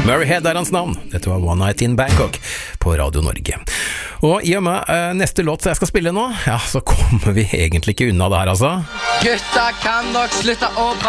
Murray Head er hans navn. Dette var One Night in Bangkok på Radio Norge. Og i og med neste låt som jeg skal spille nå, ja, så kommer vi egentlig ikke unna det her, altså. Gutta, kan dere slutte å